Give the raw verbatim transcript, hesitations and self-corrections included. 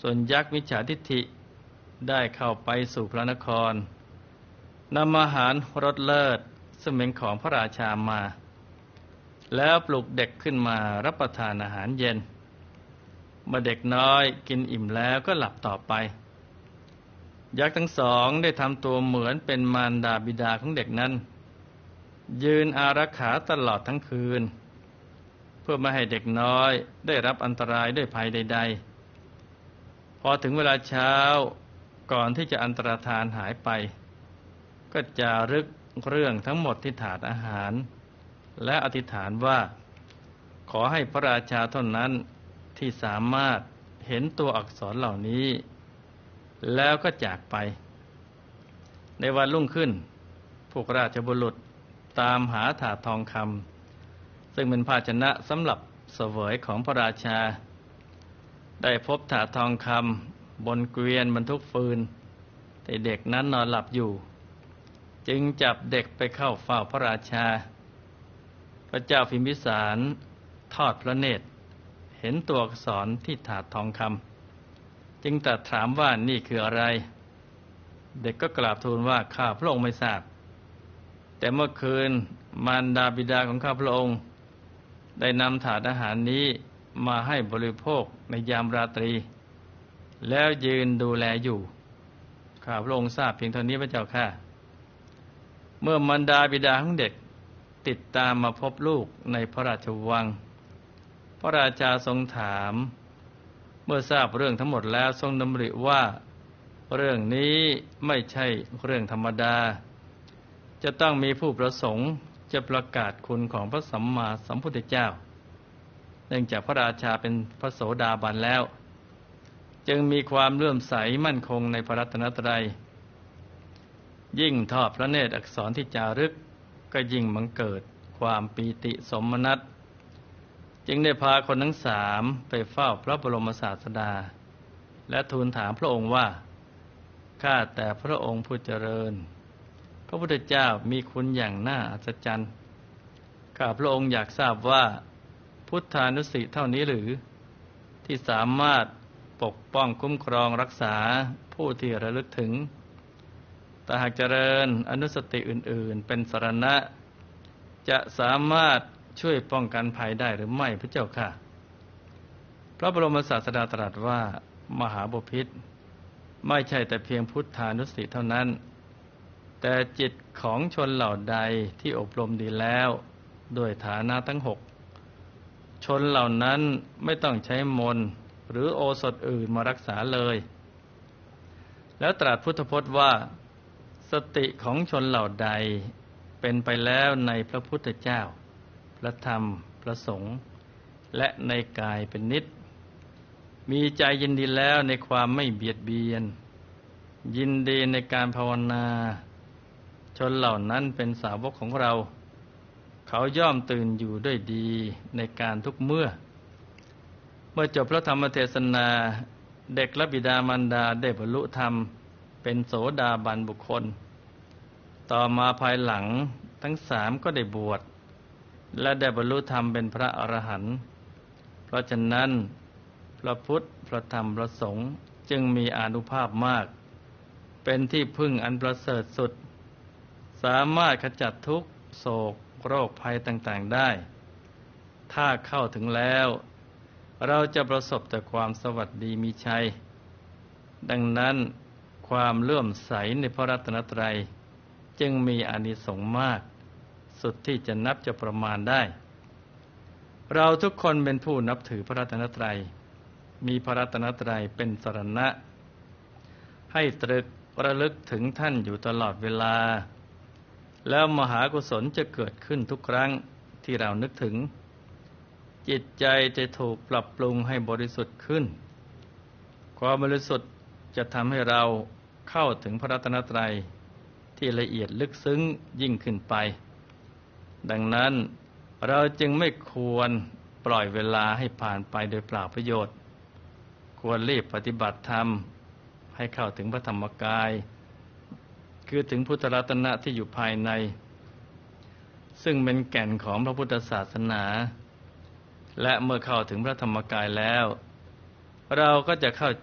ส่วนยักษ์มิจฉาทิฏฐิได้เข้าไปสู่พระนครนำอาหารรสเลิศซึ่งเป็นของพระราชามาแล้วปลุกเด็กขึ้นมารับประทานอาหารเย็นเมื่อเด็กน้อยกินอิ่มแล้วก็หลับต่อไปยักษ์ทั้งสองได้ทำตัวเหมือนเป็นมารดาบิดาของเด็กนั้นยืนอารักขาตลอดทั้งคืนเพื่อไม่ให้เด็กน้อยได้รับอันตรายด้วยภัยใดๆพอถึงเวลาเช้าก่อนที่จะอันตรธานหายไปก็จารึกเรื่องทั้งหมดที่ถาดอาหารและอธิษฐานว่าขอให้พระราชาเท่านั้นที่สามารถเห็นตัวอักษรเหล่านี้แล้วก็จากไปในวันรุ่งขึ้นพวกราชบุรุษตามหาถาดทองคำซึ่งเป็นภาชนะสำหรับเสวยของพระราชาได้พบถาดทองคำบนเกวียนบรรทุกฟืนแต่เด็กนั้นนอนหลับอยู่จึงจับเด็กไปเข้าเฝ้าพระราชาพระเจ้าพิมพิสารทอดพระเนตรเห็นตัวอักษรที่ถาดทองคำจึงตรัสถามว่านี่คืออะไรเด็กก็กราบทูลว่าข้าพระองค์ไม่ทราบแต่เมื่อคืนมารดาบิดาของข้าพระองค์ได้นำถาดอาหารนี้มาให้บริโภคในยามราตรีแล้วยืนดูแลอยู่ข้าพระองค์ทราบเพียงเท่านี้พระเจ้าค่ะเมื่อมารดาบิดาของเด็กติดตามมาพบลูกในพระราชวังพระราชาทรงถามเมื่อทราบเรื่องทั้งหมดแล้วทรงดำริว่าเรื่องนี้ไม่ใช่เรื่องธรรมดาจะต้องมีผู้ประสงค์จะประกาศคุณของพระสัมมาสัมพุทธเจ้าเนื่องจากพระราชาเป็นพระโสดาบันแล้วจึงมีความเลื่อมใสมั่นคงในพระรัตนตรัยยิ่งทอดพระเนตรอักษรที่จารึกก็ยิ่งบังเกิดความปีติสมนัสจึงได้พาคนทั้งสามไปเฝ้าพระบรมศาสดาและทูลถามพระองค์ว่าข้าแต่พระองค์ผู้เจริญพระพุทธเจ้ามีคุณอย่างน่าอัศจรรย์ข้าพระองค์อยากทราบว่าพุทธานุสติเท่านี้หรือที่สามารถปกป้องคุ้มครองรักษาผู้ที่ระลึกถึงแต่หากเจริญอนุสติอื่นๆเป็นสรณะจะสามารถช่วยป้องกันภัยได้หรือไม่พระเจ้าค่ะพระบรมศาสดาตรัสว่ามหาบพิตรไม่ใช่แต่เพียงพุทธานุสติเท่านั้นแต่จิตของชนเหล่าใดที่อบรมดีแล้วด้วยฐานะทั้งหกชนเหล่านั้นไม่ต้องใช้มนต์หรือโอสถอื่นมารักษาเลยแล้วตรัสพุทธพจน์ว่าสติของชนเหล่าใดเป็นไปแล้วในพระพุทธเจ้าพระธรรมพระสงฆ์และในกายเป็นนิจมีใจยินดีแล้วในความไม่เบียดเบียนยินดีในการภาวนาชนเหล่านั้นเป็นสาวกของเราเขาย่อมตื่นอยู่ด้วยดีในการทุกเมื่อเมื่อจบพระธรรมเทศนาเด็กและบิดามารดาได้บรรลุธรรมเป็นโสดาบันบุคคลต่อมาภายหลังทั้งสามก็ได้บวชและได้บรรลุธรรมเป็นพระอรหันต์เพราะฉะนั้นพระพุทธพระธรรมพระสงฆ์จึงมีอานุภาพมากเป็นที่พึ่งอันประเสริฐสุดสามารถขจัดทุกข์โศกโรคภัยต่างๆได้ถ้าเข้าถึงแล้วเราจะประสบแต่ความสวัสดีมีชัยดังนั้นความเลื่อมใสในพระรัตนตรัยจึงมีอานิสงส์มากสุดที่จะนับจะประมาณได้เราทุกคนเป็นผู้นับถือพระรัตนตรัยมีพระรัตนตรัยเป็นสรณะให้ตรึกระลึกถึงท่านอยู่ตลอดเวลาแล้วมหากุศลจะเกิดขึ้นทุกครั้งที่เรานึกถึงจิตใจจะถูกปรับปรุงให้บริสุทธิ์ขึ้นความบริสุทธิ์จะทำให้เราเข้าถึงพระรัตนตรัยที่ละเอียดลึกซึ้งยิ่งขึ้นไปดังนั้นเราจึงไม่ควรปล่อยเวลาให้ผ่านไปโดยเปล่าประโยชน์ควรรีบปฏิบัติธรรมให้เข้าถึงพระธรรมกายคือถึงพุทธรัตนะที่อยู่ภายในซึ่งเป็นแก่นของพระพุทธศาสนาและเมื่อเข้าถึงพระธรรมกายแล้วเราก็จะเข้า